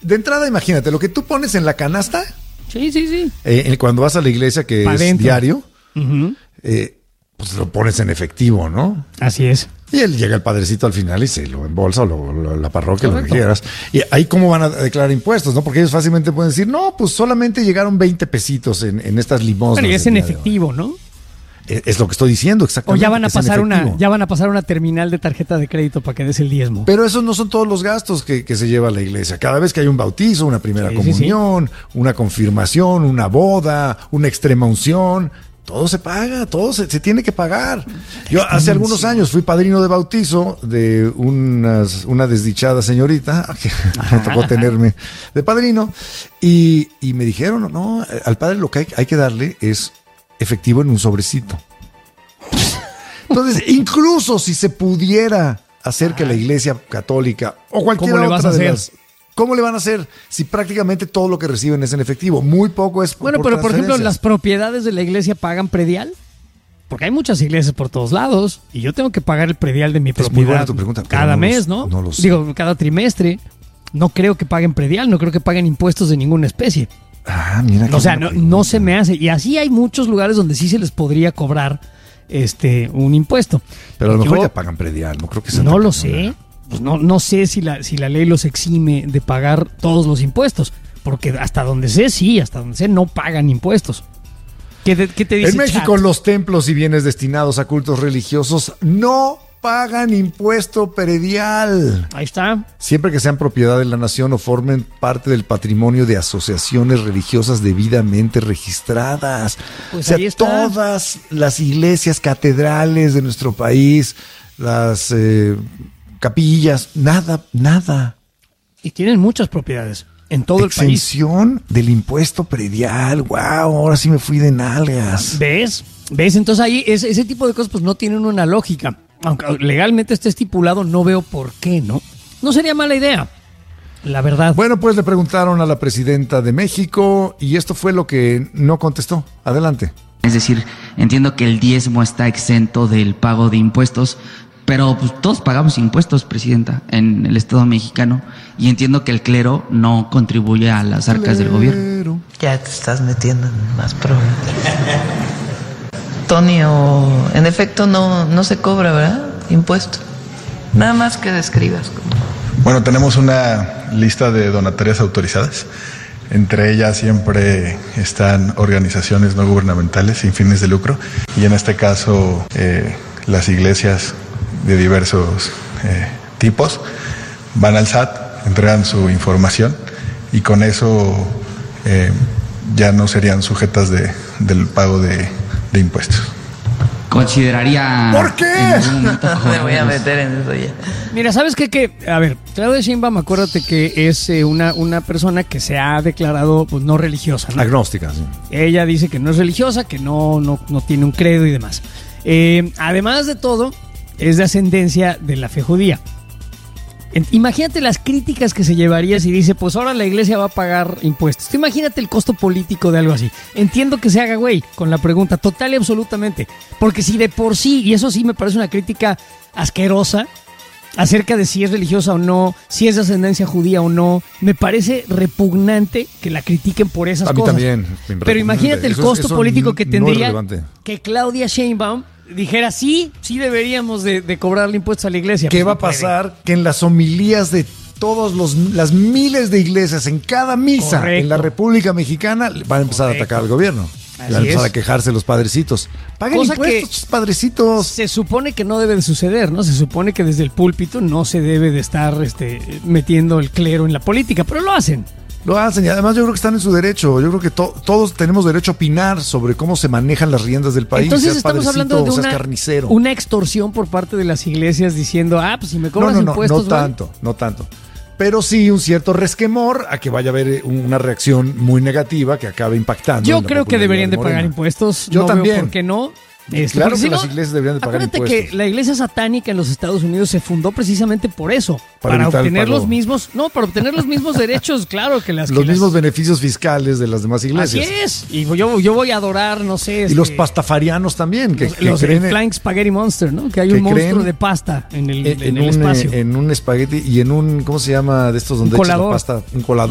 de entrada, imagínate, lo que tú pones en la canasta. Sí. Cuando vas a la iglesia, que Pa' es dentro. diario, Uh-huh. pues lo pones en efectivo, ¿no? Así es. Y él llega el padrecito al final y se lo embolsa o la parroquia, Correcto. lo que quieras. Y ahí cómo van a declarar impuestos, ¿no? Porque ellos fácilmente pueden decir, no, pues solamente llegaron 20 pesitos en estas limosnas. Bueno, y es del en día de hoy. efectivo, ¿no? Es lo que estoy diciendo, O exactamente. ya van a es en pasar efectivo. una terminal de tarjeta de crédito para que des el diezmo. Pero esos no son todos los gastos que se lleva la iglesia. Cada vez que hay un bautizo, una primera Sí, comunión, una confirmación, una boda, una extrema unción, todo se paga, todo se tiene que pagar. Yo hace algunos años fui padrino de bautizo de una desdichada señorita que me tocó tenerme de padrino y me dijeron, no, al padre lo que hay que darle es efectivo en un sobrecito. Entonces, incluso si se pudiera hacer que la iglesia católica o cualquier ¿Cómo le vas otra a de hacer? las... ¿Cómo le van a hacer si prácticamente todo lo que reciben es en efectivo? Muy poco es Bueno, pero por ejemplo, transferencias. ¿las propiedades de la iglesia pagan predial? Porque hay muchas iglesias por todos lados y yo tengo que pagar el predial de mi muy propiedad buena tu pregunta, pero cada no mes, ¿no? no lo sé. Digo, cada trimestre. No creo que paguen predial, no creo que paguen impuestos de ninguna especie. Ah, mira. O sea, no se me hace. Y así hay muchos lugares donde sí se les podría cobrar un impuesto. Pero a lo mejor Yo ya pagan predial, no creo que sea no tan lo cañón, sé. ¿verdad? Pues no sé si la ley los exime de pagar todos los impuestos. Porque hasta donde sé, no pagan impuestos. ¿Qué te dice En México, chat? los templos y bienes destinados a cultos religiosos no pagan impuesto predial. Ahí está. Siempre que sean propiedad de la nación o formen parte del patrimonio de asociaciones religiosas debidamente registradas. Pues o sea, ahí está. todas las iglesias catedrales de nuestro país, las capillas, nada. Y tienen muchas propiedades en todo el país. Exención del impuesto predial. Wow, ahora sí me fui de nalgas. ¿Ves? Entonces ahí ese tipo de cosas pues no tienen una lógica. Aunque legalmente esté estipulado, no veo por qué, ¿no? No sería mala idea, la verdad. Bueno, pues le preguntaron a la presidenta de México y esto fue lo que no contestó. Adelante. Es decir, entiendo que el diezmo está exento del pago de impuestos, pero pues, todos pagamos impuestos, presidenta, en el Estado mexicano, y entiendo que el clero no contribuye a las arcas del gobierno. Ya te estás metiendo en más problemas. Tonio, en efecto no se cobra, ¿verdad? Impuesto. Nada más que describas. Bueno, tenemos una lista de donatarias autorizadas. Entre ellas siempre están organizaciones no gubernamentales sin fines de lucro. Y en este caso, las iglesias de diversos tipos van al SAT, entregan su información y con eso ya no serían sujetas del pago de impuestos. Consideraría... ¿Por qué? en algún momento Me voy a cobrarlos. meter en eso ya. Mira, ¿sabes qué? A ver, Claudia Sheinbaum, acuérdate que es una persona que se ha declarado pues, no religiosa, ¿no? Agnóstica, sí. Ella dice que no es religiosa, que no tiene un credo y demás. Además de todo, es de ascendencia de la fe judía. Imagínate las críticas que se llevaría si dice, pues ahora la iglesia va a pagar impuestos. Tú imagínate el costo político de algo así. Entiendo que se haga güey con la pregunta, total y absolutamente. Porque si de por sí, y eso sí me parece una crítica asquerosa, acerca de si es religiosa o no, si es de ascendencia judía o no, me parece repugnante que la critiquen por esas A mí cosas. también. Pero imagínate el Eso- costo eso político que no es tendría relevante. que Claudia Sheinbaum dijera sí deberíamos de cobrarle impuestos a la iglesia. ¿Qué Pues va a no puede. pasar? Que en las homilías de todas las miles de iglesias, en cada misa Correcto. en la República Mexicana, van a empezar a atacar al gobierno. Así Van a empezar es. a quejarse los padrecitos. Paguen Cosa impuestos, padrecitos. Se supone que no debe de suceder, ¿no? Se supone que desde el púlpito no se debe de estar metiendo el clero en la política, pero lo hacen. Lo hacen y además yo creo que están en su derecho. Yo creo que todos tenemos derecho a opinar sobre cómo se manejan las riendas del país. Entonces seas estamos padrecito hablando de o seas carnicero. una extorsión por parte de las iglesias diciendo, pues si me cobras No impuestos... ¿vale? no tanto. Pero sí un cierto resquemor a que vaya a haber una reacción muy negativa que acabe impactando. Yo en la creo que popularidad deberían de Morena. pagar impuestos. Yo no también. veo por qué no. Claro porque que si las no, iglesias deberían de pagar acuérdate impuestos. que la iglesia satánica en los Estados Unidos se fundó precisamente por eso. Para Para evitar el obtener pago. los mismos... No, para obtener los mismos derechos, claro, que las... Los que las- mismos beneficios fiscales de las demás Así iglesias. es. Y yo voy a adorar, no sé... Y los pastafarianos también, que los creen Flying Spaghetti Monster, ¿no? Que hay que un monstruo creen de pasta en el en espacio. en un espagueti y en un, ¿cómo se llama? De estos donde echas la colador. pasta, un colador.